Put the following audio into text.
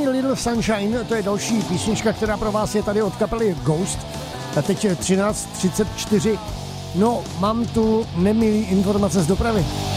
Tiny Little Sunshine, to je další písnička, která pro vás je tady od kapely Ghost. A teď 13:34. No, mám tu nemilý informace z dopravy.